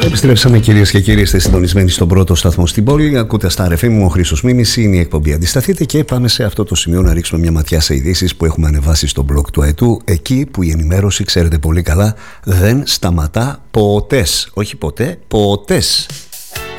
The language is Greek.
Επιστρέψαμε κυρίες και κύριοι, είστε συντονισμένοι στον πρώτο σταθμό στην πόλη. Ακούτε στα RFM, μου ο Χρήστος Μίμης, είναι η εκπομπή. Αντισταθείτε και πάμε σε αυτό το σημείο να ρίξουμε μια ματιά σε ειδήσεις που έχουμε ανεβάσει στο blog του ΑΕΤΟΥ. Εκεί που η ενημέρωση, ξέρετε πολύ καλά, δεν σταματά ποτέ. Όχι ποτέ, ποτέ.